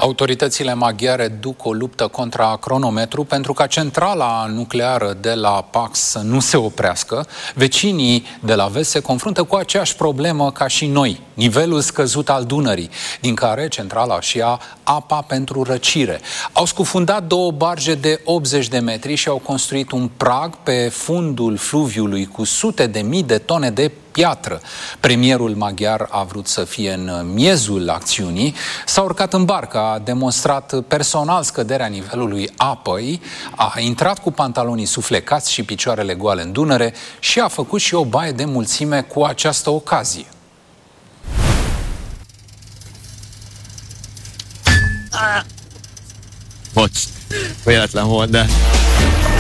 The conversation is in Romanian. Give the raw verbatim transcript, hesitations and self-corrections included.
Autoritățile maghiare duc o luptă contra cronometru pentru ca centrala nucleară de la Pax să nu se oprească. Vecinii de la vest se confruntă cu aceeași problemă ca și noi, nivelul scăzut al Dunării, din care centrala își ia apa pentru răcire. Au scufundat două barge de optzeci de metri și au construit un prag pe fundul fluviului cu sute de mii de tone de piatră. Premierul maghiar a vrut să fie în miezul acțiunii, s-a urcat în barcă, a demonstrat personal scăderea nivelului apei, a intrat cu pantalonii suflecați și picioarele goale în Dunăre și a făcut și o baie de mulțime cu această ocazie. Bocs, oiat la holdát.